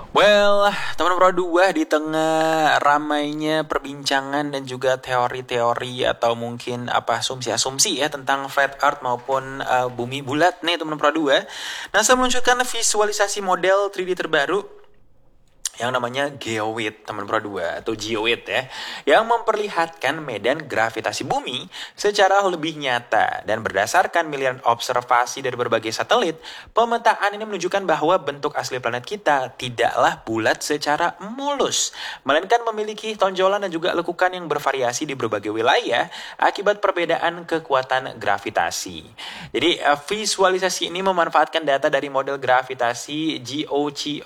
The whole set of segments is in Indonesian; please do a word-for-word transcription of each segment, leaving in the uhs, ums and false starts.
Well, teman Pro dua di tengah ramainya perbincangan dan juga teori-teori atau mungkin apa asumsi-asumsi ya tentang flat earth maupun uh, bumi bulat nih teman Pro dua. NASA meluncurkan visualisasi model tiga D terbaru yang namanya GeoWind, teman Pro dua atau GeoWind ya, yang memperlihatkan medan gravitasi bumi secara lebih nyata. Dan berdasarkan miliaran observasi dari berbagai satelit, pemetaan ini menunjukkan bahwa bentuk asli planet kita tidaklah bulat secara mulus, melainkan memiliki tonjolan dan juga lekukan yang bervariasi di berbagai wilayah akibat perbedaan kekuatan gravitasi. Jadi visualisasi ini memanfaatkan data dari model gravitasi G O C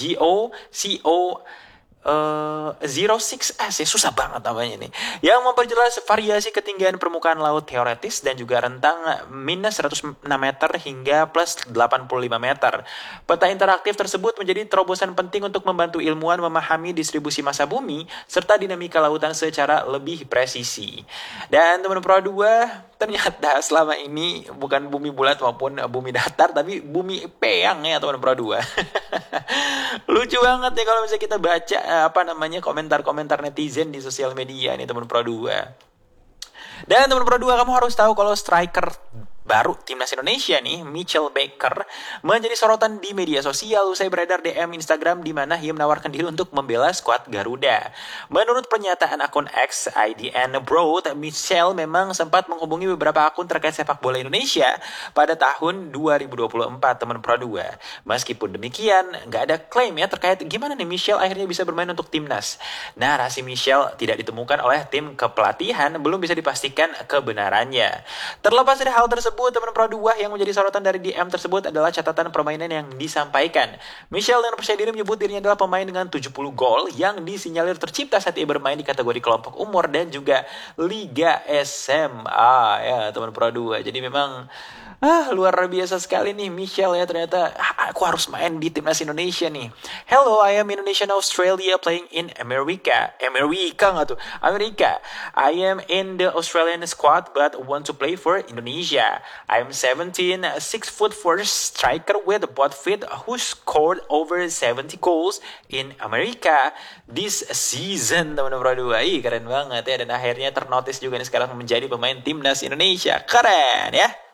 O Uh, zero six S ya, susah banget namanya ini, yang memperjelas variasi ketinggian permukaan laut teoretis dan juga rentang minus seratus enam meter hingga plus delapan puluh lima meter. Peta interaktif tersebut menjadi terobosan penting untuk membantu ilmuwan memahami distribusi massa bumi serta dinamika lautan secara lebih presisi. Dan teman Pro dua, ternyata selama ini bukan bumi bulat maupun bumi datar, tapi bumi peang ya teman Pro dua. Lucu banget ya kalau misalnya kita baca apa namanya komentar-komentar netizen di sosial media nih teman Pro dua. Dan teman Pro dua, kamu harus tahu kalau striker baru timnas Indonesia nih, Mitchell Baker, menjadi sorotan di media sosial usai beredar D M Instagram di mana ia menawarkan diri untuk membela skuad Garuda. Menurut pernyataan akun X I D N Broad, Mitchell memang sempat menghubungi beberapa akun terkait sepak bola Indonesia pada tahun dua ribu dua puluh empat, teman Pro dua. Meskipun demikian, nggak ada klaim ya terkait gimana nih Mitchell akhirnya bisa bermain untuk timnas. Narasi Mitchell tidak ditemukan oleh tim kepelatihan, belum bisa dipastikan kebenarannya. Terlepas dari hal tersebut, teman Pro dua, yang menjadi sorotan dari D M tersebut adalah catatan permainan yang disampaikan. Mitchell dengan percaya diri menyebut dirinya adalah pemain dengan tujuh puluh gol yang disinyalir tercipta saat ia bermain di kategori kelompok umur dan juga Liga S M A ya teman Pro dua. Jadi memang ah, luar biasa sekali nih Mitchell ya, ternyata ah, aku harus main di timnas Indonesia nih. Hello, I am Indonesian Australia playing in America. America nggak tuh? America. I am in the Australian squad but want to play for Indonesia. I am seventeen, six foot four striker with both feet who scored over seventy goals in America this season, teman-teman Pro dua. Ih, keren banget ya, dan akhirnya ternotis juga nih sekarang menjadi pemain timnas Indonesia. Keren ya.